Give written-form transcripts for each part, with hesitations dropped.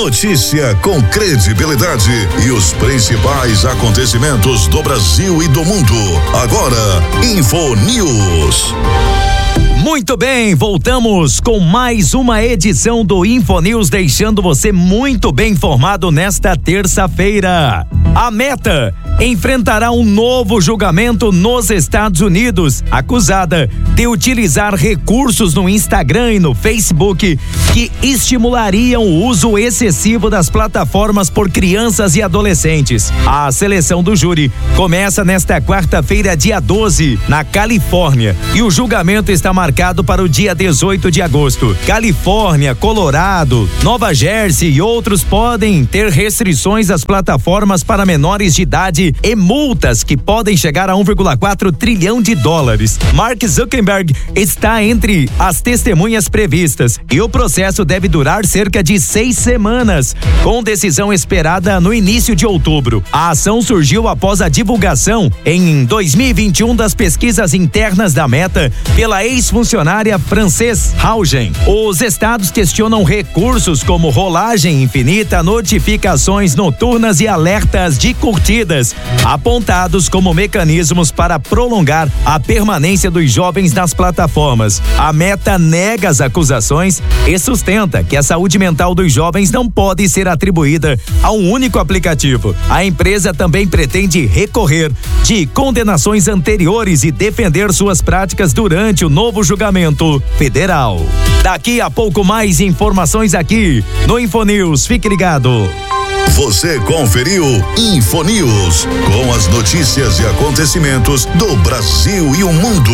Notícia com credibilidade e os principais acontecimentos do Brasil e do mundo. Agora, Infonews. Muito bem, voltamos com mais uma edição do Infonews, deixando você muito bem informado nesta terça-feira. A Meta enfrentará um novo julgamento nos Estados Unidos, acusada de utilizar recursos no Instagram e no Facebook que estimulariam o uso excessivo das plataformas por crianças e adolescentes. A seleção do júri começa nesta quarta-feira, dia 12, na Califórnia, e o julgamento está marcado para o dia 18 de agosto. Califórnia, Colorado, Nova Jersey e outros podem ter restrições às plataformas para menores de idade e multas que podem chegar a 1,4 trilhão de dólares. Mark Zuckerberg está entre as testemunhas previstas e o processo deve durar cerca de 6 semanas, com decisão esperada no início de outubro. A ação surgiu após a divulgação em 2021 das pesquisas internas da Meta pela ex-funcionária Frances Haugen. Os estados questionam recursos como rolagem infinita, notificações noturnas e alertas de curtidas, apontados como mecanismos para prolongar a permanência dos jovens nas plataformas. A Meta nega as acusações e sustenta que a saúde mental dos jovens não pode ser atribuída a um único aplicativo. A empresa também pretende recorrer de condenações anteriores e defender suas práticas durante o novo julgamento federal. Daqui a pouco mais informações aqui no Infonews. Fique ligado. Você conferiu Infonews, com as notícias e acontecimentos do Brasil e o mundo.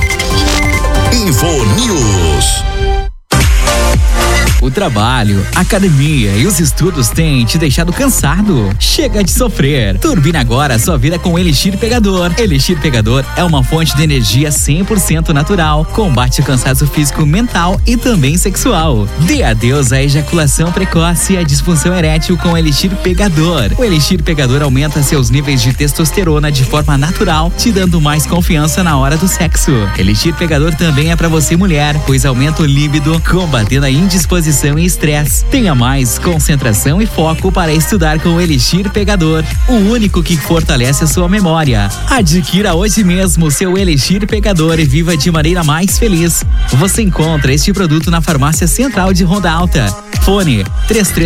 Infonews. O trabalho, a academia e os estudos têm te deixado cansado? Chega de sofrer. Turbine agora a sua vida com Elixir Pegador. Elixir Pegador é uma fonte de energia 100% natural. Combate o cansaço físico, mental e também sexual. Dê adeus à ejaculação precoce e à disfunção erétil com Elixir Pegador. O Elixir Pegador aumenta seus níveis de testosterona de forma natural, te dando mais confiança na hora do sexo. Elixir Pegador também é para você mulher, pois aumenta o líbido, combatendo a indisposição e estresse. Tenha mais concentração e foco para estudar com o Elixir Pegador, o único que fortalece a sua memória. Adquira hoje mesmo seu Elixir Pegador e viva de maneira mais feliz. Você encontra este produto na Farmácia Central de Ronda Alta. Fone 33